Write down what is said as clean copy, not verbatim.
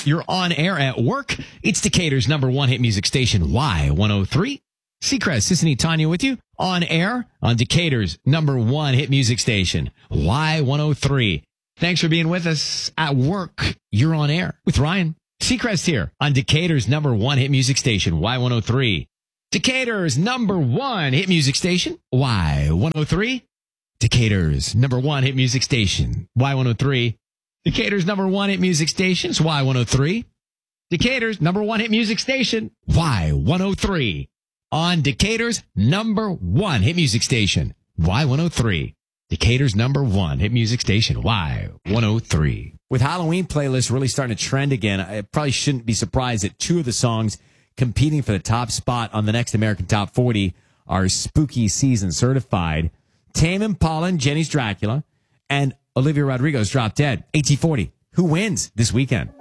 You're on air at work. It's Decatur's number one hit music station, Y103. Seacrest, Sissany, Tanya with you on air on Decatur's number one hit music station, Y103. Thanks for being with us at work. You're on air with Ryan. Seacrest here on Decatur's number one hit music station, Y103. Decatur's number one hit music station, Y103. Decatur's number one hit music station, Y103. Decatur's number one hit music station is Y103. Decatur's number one hit music station, Y103. On Decatur's number one hit music station, Y103. Decatur's number one hit music station, Y103. With Halloween playlists really starting to trend again, I probably shouldn't be surprised that two of the songs competing for the top spot on the next American Top 40 are spooky season certified. Tame Impala and Jenny's Dracula and Olivia Rodrigo's Drop Dead. AT40. Who wins this weekend?